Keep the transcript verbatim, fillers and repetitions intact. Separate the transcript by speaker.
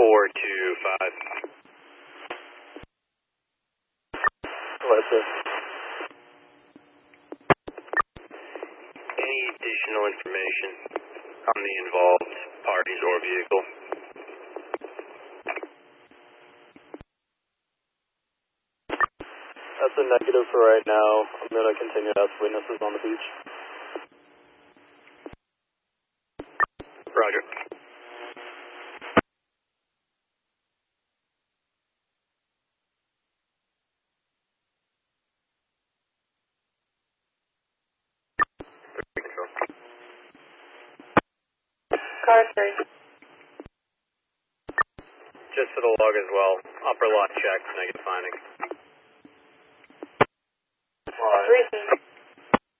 Speaker 1: four two five.
Speaker 2: Alexa.
Speaker 1: Any additional information on the involved parties or vehicle?
Speaker 2: That's a negative for right now. I'm going to continue to ask witnesses on the beach.
Speaker 1: Roger. Control.
Speaker 3: Car three.
Speaker 1: Just for the log as well. Upper lot check, negative findings.
Speaker 3: Three.